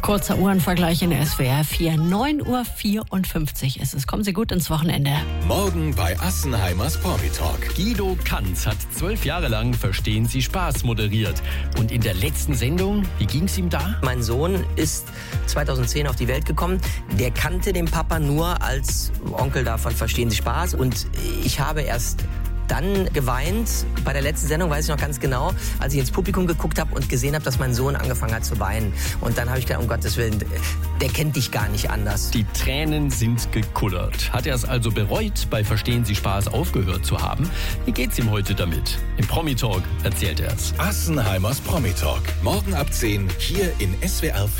Kurzer Uhrenvergleich in SWR 4. 9:54 Uhr ist es. Kommen Sie gut ins Wochenende. Morgen bei Assenheimers Promi-Talk. Guido Kanz hat 12 Jahre lang Verstehen Sie Spaß moderiert. Und in der letzten Sendung, wie ging's ihm da? Mein Sohn ist 2010 auf die Welt gekommen. Der kannte den Papa nur als Onkel davon Verstehen Sie Spaß. Und ich habe erst dann geweint, bei der letzten Sendung, weiß ich noch ganz genau, als ich ins Publikum geguckt habe und gesehen habe, dass mein Sohn angefangen hat zu weinen. Und dann habe ich gedacht, um Gottes Willen, der kennt dich gar nicht anders. Die Tränen sind gekullert. Hat er es also bereut, bei Verstehen Sie Spaß aufgehört zu haben? Wie geht's ihm heute damit? Im Promi-Talk erzählt er es. Assenheimers Promi-Talk. Morgen ab 10 hier in SWR 4.